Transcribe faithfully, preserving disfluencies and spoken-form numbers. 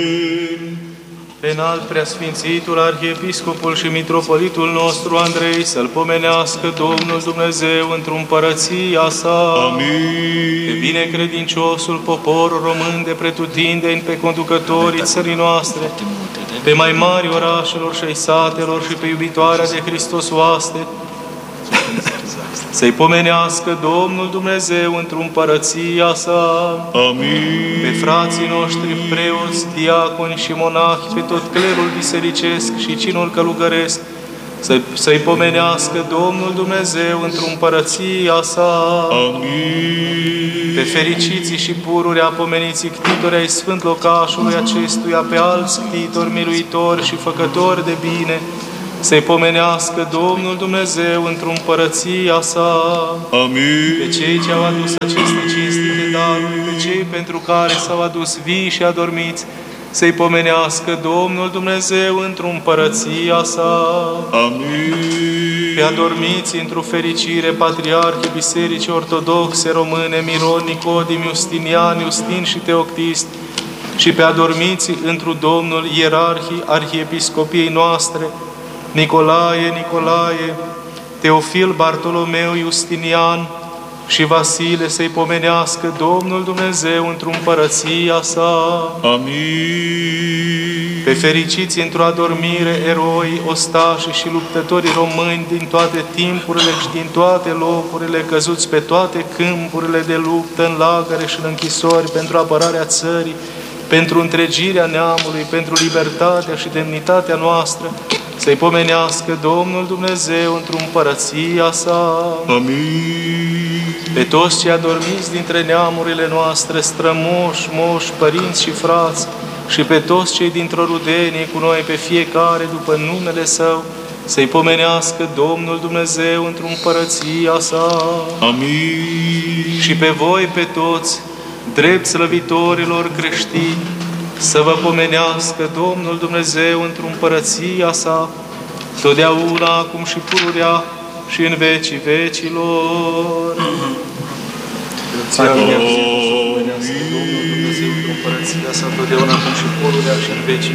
Pe înalt preasfințitul arhiepiscopul și mitropolitul nostru Andrei să-l pomenească Domnul Dumnezeu într-o împărăția sa. Amin. Pe binecredinciosul popor român de pretutindeni, pe conducătorii țării noastre, pe mai mari orașelor și ai satelor și pe iubitoarea de Hristos oaste, să-i pomenească Domnul Dumnezeu într-o împărăția sa. Amin. Pe frații noștri preoți, diaconi și monahi, pe tot clerul bisericesc și cinul călugăresc, să-i, să-i pomenească Domnul Dumnezeu într-o împărăția sa. Amin. Pe fericiții și pururea pomeniții ctitori ai sfânt locașului acestuia, pe alți ctitori, miluitori și făcători de bine, să-i pomenească Domnul Dumnezeu într-o împărăția sa. Amin. Pe cei ce au adus aceste cinstite daruri, pe cei pentru care s-au adus vii și adormiți, să-i pomenească Domnul Dumnezeu într-o împărăția sa. Amin. Pe adormiți într-o fericire, Patriarhii Bisericii Ortodoxe Române, Miron, Nicodim, Justinian, Iustin și Teoctist, și pe adormiți într-o Domnul Ierarhii Arhiepiscopiei noastre, Nicolae, Nicolae, Teofil, Bartolomeu, Justinian și Vasile, să-i pomenească Domnul Dumnezeu într-o împărăția sa. Amin. Pe fericiți într-o adormire, eroi, ostași și luptătorii români din toate timpurile și din toate locurile, căzuți pe toate câmpurile de luptă, în lagăre și în închisori, pentru apărarea țării, pentru întregirea neamului, pentru libertatea și demnitatea noastră, să-i pomenească Domnul Dumnezeu într-o împărăția sa. Amin. Pe toți cei adormiți dintre neamurile noastre, strămoși, moși, părinți și frați, și pe toți cei dintr-o rudenie cu noi, pe fiecare după numele Său, să-i pomenească Domnul Dumnezeu într-o împărăția sa. Amin. Și pe voi, pe toți, drept slăvitorilor creștini, să vă pomenească Domnul Dumnezeu într-o împărăția sa, totdeauna, acum și pururea și în vecii vecilor. Amin. Domnul Dumnezeu într-o împărăția sa, totdeauna, acum și pururea și în vecii